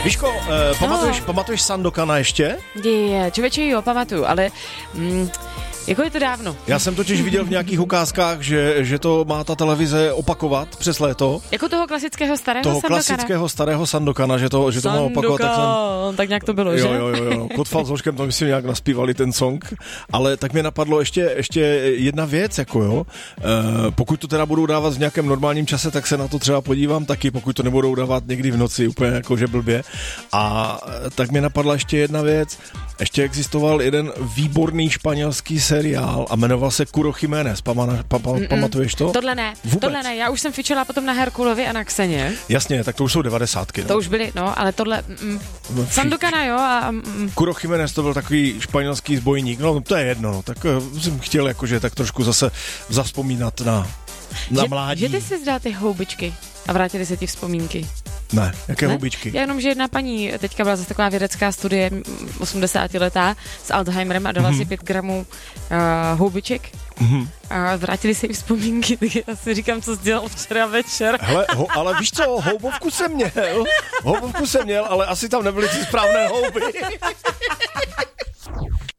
Víško, pamatuješ Sandokana ještě? Člověče, jo, pamatuju, ale jako je to dávno. Já jsem totiž viděl v nějakých ukázkách, že to má ta televize opakovat přes léto. Jako toho klasického starého Sandokana, že to má opakovat. Tak nějak to bylo, že? Jo. Kotfal s Hoškem, to myslím nějak naspívali ten song, ale tak mě napadlo ještě jedna věc, jako jo. Pokud to teda budou dávat v nějakém normálním čase, tak se na to třeba podívám taky, pokud to nebudou dávat někdy v noci, úplně jakože blbě. A tak mě napadla ještě jedna věc. Ještě existoval jeden výborný španělský seriál a jmenoval se Curo Jiménez. Pamatuješ to? Tohle ne, já už jsem fičela potom na Herkulovi a na Xeně. Jasně, tak to už jsou 90. No. To už byly, ale tohle Sandokana, jo. Curo Jiménez to byl takový španělský zbojník, no to je jedno, tak jsem chtěl jakože tak trošku zase zavzpomínat na mládí. Že ty si zdal ty houbičky a vrátily se ti vzpomínky? Ne, jaké houbičky? Já jenom, že jedna paní teďka byla zase taková vědecká studie 80letá s Alzheimerem a dala si 5 gramů houbiček a vrátili se jí vzpomínky, tak já si říkám, co jsi dělal včera večer. Hele, ale víš co, houbovku jsem měl, ale asi tam nebyly ty správné houby.